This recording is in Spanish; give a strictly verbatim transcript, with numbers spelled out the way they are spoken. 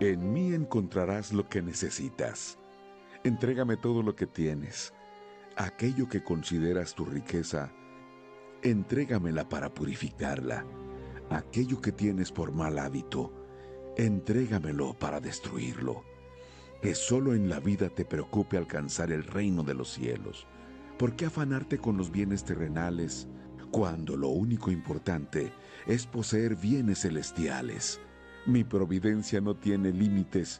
En mí encontrarás lo que necesitas. Entrégame todo lo que tienes. Aquello que consideras tu riqueza, entrégamela para purificarla. Aquello que tienes por mal hábito, entrégamelo para destruirlo. Que solo en la vida te preocupe alcanzar el reino de los cielos. ¿Por qué afanarte con los bienes terrenales, cuando lo único importante es poseer bienes celestiales? Mi providencia no tiene límites